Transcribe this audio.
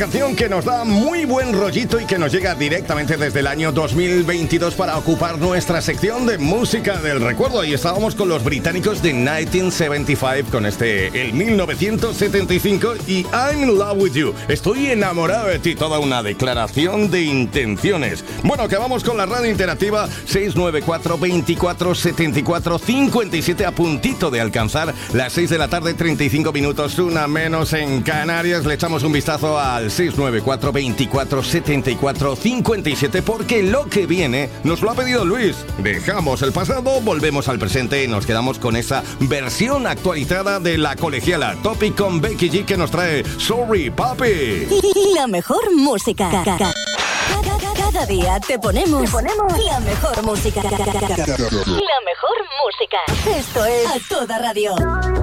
Canción que nos da muy buen rollito y que nos llega directamente desde el año 2022 para ocupar nuestra sección de música del recuerdo. Y estábamos con los británicos de 1975 con el 1975 y I'm in love with you. Estoy enamorado de ti, toda una declaración de intenciones. Bueno, que vamos con la radio interactiva 694 24 74 57, a puntito de alcanzar las 6 de la tarde, 35 minutos, una menos en Canarias. Le echamos un vistazo al 694 24 74 57 porque lo que viene nos lo ha pedido Luis. Dejamos el pasado, volvemos al presente y nos quedamos con esa versión actualizada de La Colegiala, Topic con Becky G, que nos trae Sorry Papi. La mejor música. Cada día te ponemos la mejor música. La mejor música. Esto es A Toda Radio.